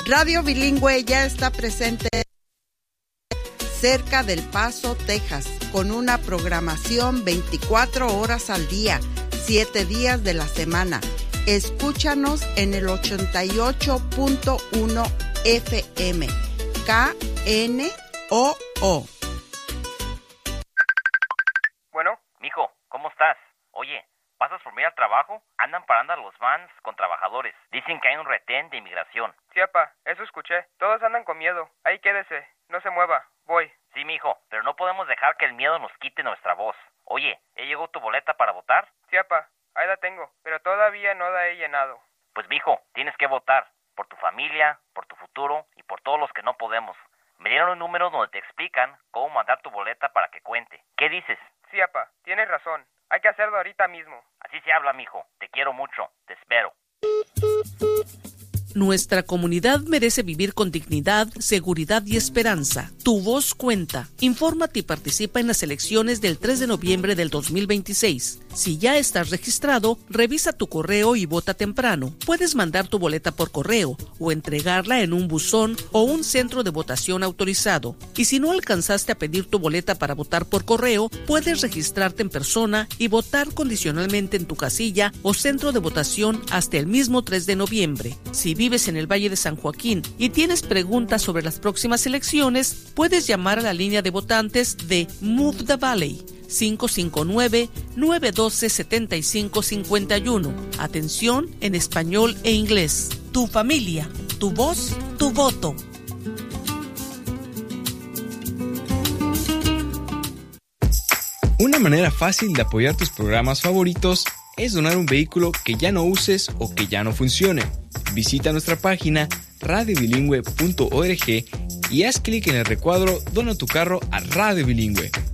Radio Bilingüe ya está presente cerca del Paso, Texas, con una programación 24 horas al día, 7 días de la semana. Escúchanos en el 88.1 FM, KNOO. Bueno, mijo, ¿cómo estás? Oye, ¿pasas por mí al trabajo? Andan parando a los vans con trabajadores. Dicen que hay un retén de inmigración. Sí, apa, eso escuché. Todos andan con miedo. Ahí quédese, no se mueva, voy. Sí, mijo, pero no podemos dejar que el miedo nos quite nuestra voz. Oye, ¿ya llegó tu boleta para votar? Sí, apa, ahí la tengo, pero todavía no la he llenado. Pues, mijo, tienes que votar. Por tu familia, por tu futuro y por todos los que no podemos. Me dieron un número donde te explican cómo mandar tu boleta para que cuente. ¿Qué dices? Sí, apa, tienes razón. Hay que hacerlo ahorita mismo. Así se habla, mijo. Te quiero mucho. Te espero. Nuestra comunidad merece vivir con dignidad, seguridad y esperanza. Tu voz cuenta. Infórmate y participa en las elecciones del 3 de noviembre del 2026. Si ya estás registrado, revisa tu correo y vota temprano. Puedes mandar tu boleta por correo o entregarla en un buzón o un centro de votación autorizado. Y si no alcanzaste a pedir tu boleta para votar por correo, puedes registrarte en persona y votar condicionalmente en tu casilla o centro de votación hasta el mismo 3 de noviembre. Si vives en el Valle de San Joaquín y tienes preguntas sobre las próximas elecciones, puedes llamar a la línea de votantes de Move the Valley 559-912-7551. Atención en español e inglés. Tu familia, tu voz, tu voto. Una manera fácil de apoyar tus programas favoritos es donar un vehículo que ya no uses o que ya no funcione. Visita nuestra página radiobilingüe.org y haz clic en el recuadro Dona tu carro a Radio Bilingüe.